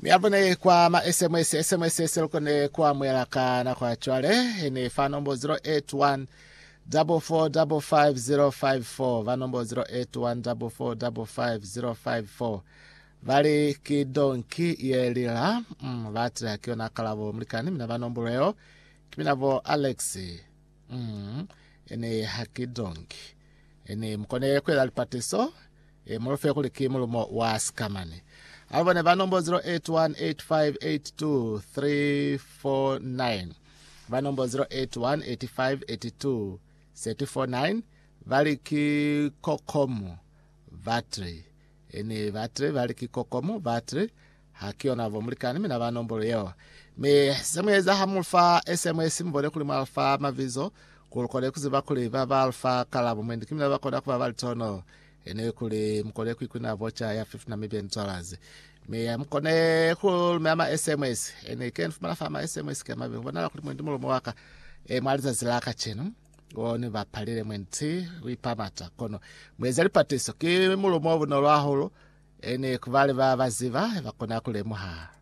Miabone kwa ma SMS lukone kwa mwelaka na kwa chwale. Ni fanombo 081 4455054 vanombo 081 vali kidonki yelila vati akiona kalavo mlikani mina vanombo leo kiminavo Alex ene hakidonki ene mkone kwela alipatiso morofe kuliki mulumo wa skamani alvane vanombo 0818582 vanombo 0818582 vali kikokomu vatri ene vatri vali kikokomu vatri hakiona vomulikani mina vanombo leo me semweza hamulfa SMS mbone kuli alfa mavizo kulukole kuziba kuli baba alfa kalabo mwendi kimina bakoda kuba valitono ene kuli mkole kwikuna vocha ya $50 me mkone kul mama SMS ene ken fumala fama SMS kama mbona kuli mwendi mulomo waka mwaliza zilaka chenu woni bapalire mwenti wipamata kono mweza lipatiso ki mulomo buno lwaholo ene kuvale baziva bakona kule muha